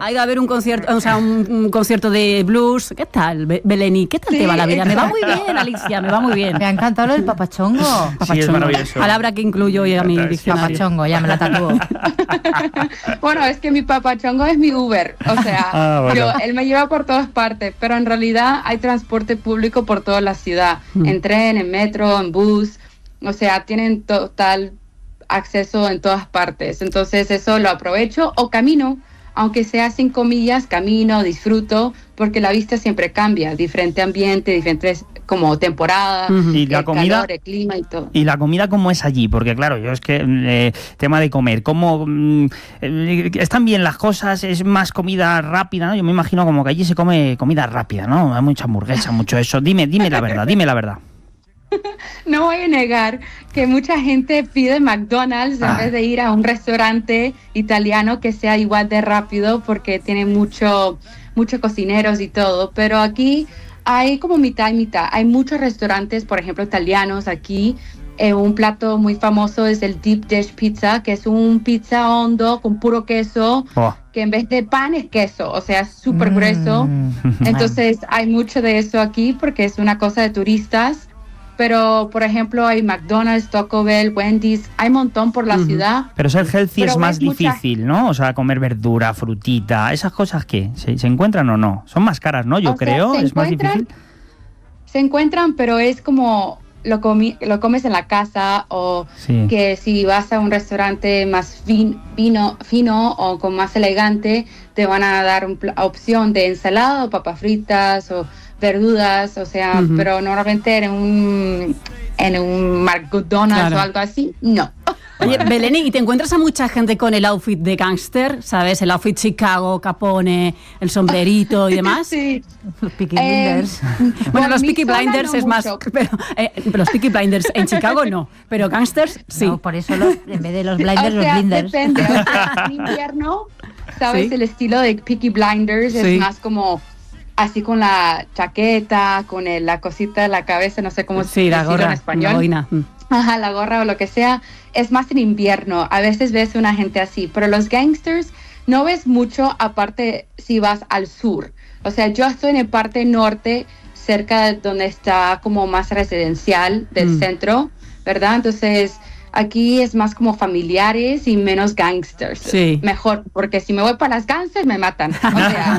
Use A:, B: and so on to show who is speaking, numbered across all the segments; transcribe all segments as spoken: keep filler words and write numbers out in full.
A: Ha ido a ver un concierto, o sea, un, un concierto de blues. ¿Qué tal, Beleni? ¿Qué tal sí, te va la vida? Me va muy bien, Alicia, me va muy bien.
B: Me ha encantado lo del papachongo.
A: Papachongo.
C: Sí, es maravilloso.
A: Palabra que incluyo hoy a mi diccionario.
B: Papachongo, ya me la tatúo.
D: Bueno, es que mi papachongo es mi Uber, o sea, ah, bueno. yo, él me lleva por todas partes, pero en realidad hay transporte público por toda la ciudad, mm. en tren, en metro, en bus, o sea, tienen total acceso en todas partes, entonces eso lo aprovecho o camino, aunque sea cinco millas, camino, disfruto, porque la vista siempre cambia, diferente ambiente, diferentes como temporada,
C: uh-huh. y la
D: el
C: comida,
D: calor, el clima y todo.
C: Y la comida, ¿cómo es allí? Porque claro, yo es que eh, tema de comer, ¿cómo eh, están bien las cosas? ¿Es más comida rápida, no? Yo me imagino como que allí se come comida rápida, ¿no? Hay mucha hamburguesa, mucho eso. Dime, dime la verdad, dime la verdad.
D: No voy a negar que mucha gente pide McDonald's ah. en vez de ir a un restaurante italiano que sea igual de rápido porque tiene mucho, muchos cocineros y todo, pero aquí hay como mitad y mitad. Hay muchos restaurantes, por ejemplo, italianos aquí. Eh, un plato muy famoso es el Deep Dish Pizza, que es un pizza hondo con puro queso, oh. que en vez de pan es queso, o sea, es súper mm. grueso. Entonces hay mucho de eso aquí porque es una cosa de turistas. Pero, por ejemplo, hay McDonald's, Taco Bell, Wendy's, hay un montón por la uh-huh. ciudad.
C: Pero ser healthy
D: pero
C: es más
D: mucha...
C: difícil, ¿no? O sea, comer verdura, frutita, ¿esas cosas qué? ¿Se, se encuentran o no? Son más caras, ¿no? Yo
D: o
C: creo,
D: sea,
C: es más difícil.
D: Se encuentran, pero es como lo, comi- lo comes en la casa o sí. que si vas a un restaurante más fin- vino, fino o con más elegante, te van a dar una pl- opción de ensalada o papas fritas o verduras, o sea, uh-huh. pero normalmente en un en un McDonald's claro. o algo así, no.
A: Oye, Beleni, ¿y te encuentras a mucha gente con el outfit de gángster? ¿Sabes? El outfit Chicago, Capone, el sombrerito y demás.
D: Sí.
B: Los Peaky Blinders.
A: Eh, bueno, los Peaky Blinders
D: no
A: es más... Pero, eh, pero los Peaky Blinders en Chicago no, pero gángsters sí.
B: No, por eso los, en vez de los blinders,
D: o sea,
B: los blinders.
D: Depende. O sea, en invierno, ¿sabes? ¿Sí? El estilo de Peaky Blinders sí. es más como... así con la chaqueta, con el, la cosita de la cabeza, no sé cómo
A: sí,
D: decirlo
A: gorra,
D: en español.
A: La boina.
D: Ajá, la gorra o lo que sea. Es más en invierno. A veces ves una gente así, pero los gangsters no ves mucho, aparte si vas al sur. O sea, yo estoy en el parte norte, cerca de donde está como más residencial del mm. centro, ¿verdad? Entonces... aquí es más como familiares y menos gangsters.
A: Sí.
D: Mejor, porque si me voy para las gangsters me matan. O sea,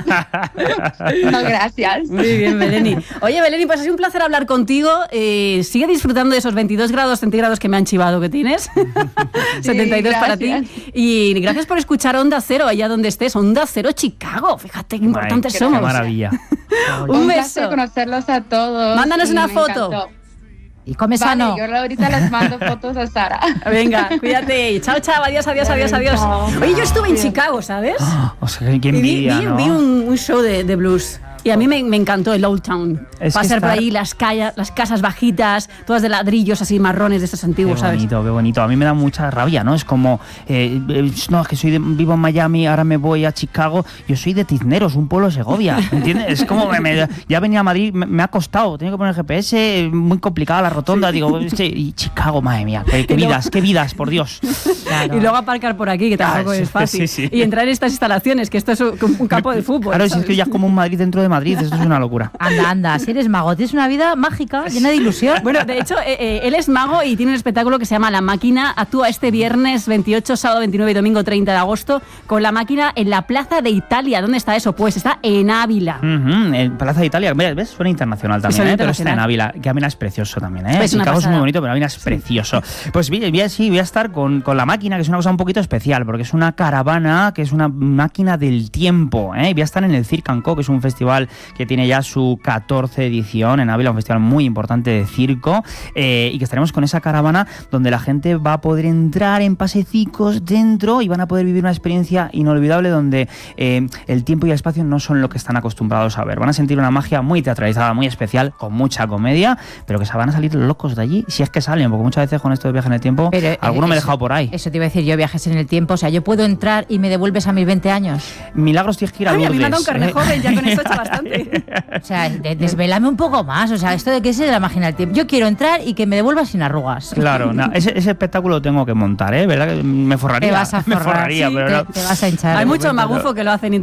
D: no, gracias.
A: Muy bien, Beleni. Oye, Beleni, pues ha sido un placer hablar contigo. Eh, sigue disfrutando de esos veintidós grados centígrados que me han chivado que tienes. Sí, setenta y dos para ti. Y gracias por escuchar Onda Cero allá donde estés. Onda Cero Chicago. Fíjate qué importantes
C: Ay,
A: somos.
C: Qué maravilla.
D: Un, un beso. conocerlos a todos.
A: Mándanos una foto.
D: Encantó.
B: Y come
D: vale,
B: sano.
D: Yo ahorita les mando fotos a Sara.
A: Venga, cuídate. Chao, chao. Adiós, adiós, adiós, adiós. Oye, yo estuve en Chicago, ¿sabes?
C: Oh, o sea, qué envidia,
A: vi, vi,
C: ¿no?
A: vi un, un show de, de blues. Y a mí me, me encantó el Old Town. Es Pasar estar... por ahí las, calla, las casas bajitas, todas de ladrillos así marrones de estos antiguos,
C: ¿sabes? Qué bonito, ¿sabes? Qué bonito. A mí me da mucha rabia, ¿no? Es como, eh, eh, no, es que soy de, vivo en Miami, ahora me voy a Chicago. Yo soy de Tizneros, un pueblo de Segovia, ¿entiendes? Es como, me, me, ya venía a Madrid, me, me ha costado, tengo que poner el G P S, muy complicada la rotonda, sí. digo, sí, y Chicago, madre mía, qué, qué vidas, qué vidas, por Dios.
A: Claro. Y luego aparcar por aquí, que tampoco ah, es fácil. Sí, sí. Y entrar en estas instalaciones, que esto es un, un campo de fútbol.
C: Claro, si es que ya es como un Madrid dentro de Madrid, esto es una locura.
B: Anda, anda, si eres mago, tienes una vida mágica, llena de ilusión.
A: Bueno, de hecho, eh, eh, él es mago y tiene un espectáculo que se llama La Máquina. Actúa este viernes veintiocho, sábado veintinueve y domingo treinta de agosto con La Máquina en la Plaza de Italia. ¿Dónde está eso? Pues está en Ávila.
C: Uh-huh, en Plaza de Italia, ¿ves? Suena internacional también, suena ¿eh? internacional. Pero está en Ávila, que Ávila es precioso también, ¿eh?
A: Es
C: Chicago es muy bonito, pero Ávila es precioso. Sí. Pues voy a, sí, voy a estar con, con La Máquina, que es una cosa un poquito especial, porque es una caravana, que es una máquina del tiempo, ¿eh? Voy a estar en el Circ and Co, que es un festival que tiene ya su catorce edición en Ávila, un festival muy importante de circo, eh, y que estaremos con esa caravana donde la gente va a poder entrar en pasecicos dentro y van a poder vivir una experiencia inolvidable donde eh, el tiempo y el espacio no son lo que están acostumbrados a ver. Van a sentir una magia muy teatralizada, muy especial, con mucha comedia, pero que se van a salir locos de allí, si es que salen, porque muchas veces con esto de viaje en el tiempo, pero, alguno eh, me he dejado por ahí.
B: Eso te iba a decir yo, viajes en el tiempo, o sea, yo puedo entrar y me devuelves a mis veinte años.
C: Milagros tienes que ir a Lourdes.
A: Ay, a mí me ha dado un carne joven, ya con eso he hecho bastante.
B: O sea, de, desvelame un poco más, o sea, esto de que es de la máquina del tiempo. Yo quiero entrar y que me devuelvas sin arrugas.
C: Claro, no, ese, ese espectáculo lo tengo que montar, ¿eh? ¿Verdad? Que me forraría.
B: Te vas a forrar,
C: me forraría,
B: sí,
C: pero
B: te,
C: no.
B: te vas a hinchar.
A: Hay muchos magufos que lo hacen